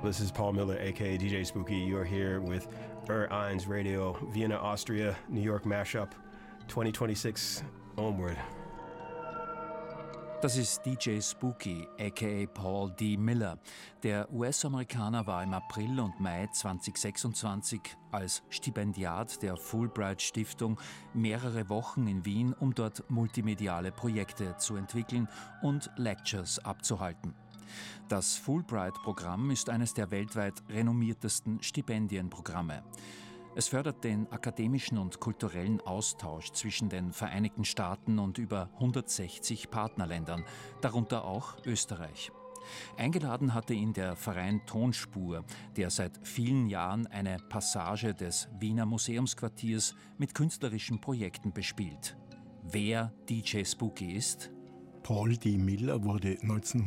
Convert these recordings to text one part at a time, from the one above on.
This is Paul Miller, aka DJ Spooky. You're here with Eins Radio, Vienna, Austria, New York Mashup, 2026 Onward. Das ist DJ Spooky, aka Paul D. Miller. Der US-Amerikaner war im April und Mai 2026 als Stipendiat der Fulbright-Stiftung mehrere Wochen in Wien, um dort multimediale Projekte zu entwickeln und Lectures abzuhalten. Das Fulbright-Programm ist eines der weltweit renommiertesten Stipendienprogramme. Es fördert den akademischen und kulturellen Austausch zwischen den Vereinigten Staaten und über 160 Partnerländern, darunter auch Österreich. Eingeladen hatte ihn der Verein Tonspur, der seit vielen Jahren eine Passage des Wiener Museumsquartiers mit künstlerischen Projekten bespielt. Wer DJ Spooky ist? Paul D. Miller wurde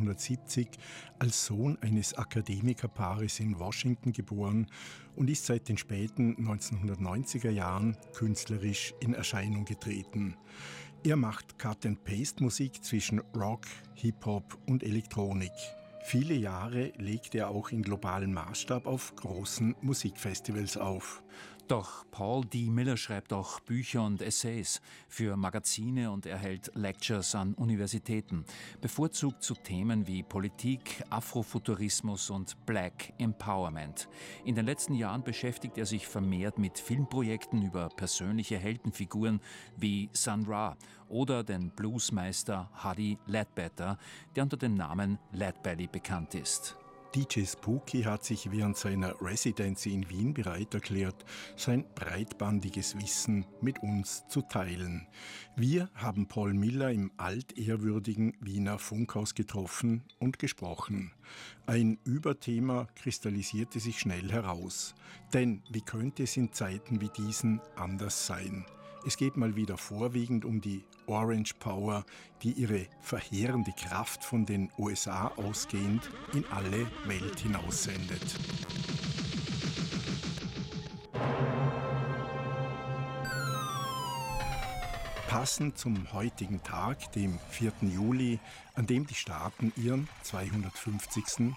1970 als Sohn eines Akademikerpaares in Washington geboren und ist seit den späten 1990er Jahren künstlerisch in Erscheinung getreten. Er macht Cut-and-Paste-Musik zwischen Rock, Hip-Hop und Elektronik. Viele Jahre legte er auch in globalem Maßstab auf großen Musikfestivals auf. Doch Paul D. Miller schreibt auch Bücher und Essays für Magazine und erhält Lectures an Universitäten, bevorzugt zu Themen wie Politik, Afrofuturismus und Black Empowerment. In den letzten Jahren beschäftigt er sich vermehrt mit Filmprojekten über persönliche Heldenfiguren wie Sun Ra oder den Bluesmeister Huddie Ledbetter, der unter dem Namen Leadbelly bekannt ist. DJ Spooky hat sich während seiner Residency in Wien bereit erklärt, sein breitbandiges Wissen mit uns zu teilen. Wir haben Paul Miller im altehrwürdigen Wiener Funkhaus getroffen und gesprochen. Ein Überthema kristallisierte sich schnell heraus. Denn wie könnte es in Zeiten wie diesen anders sein? Es geht mal wieder vorwiegend um die Orange Power, die ihre verheerende Kraft von den USA ausgehend in alle Welt hinaussendet. Passend zum heutigen Tag, dem 4. Juli, an dem die Staaten ihren 250.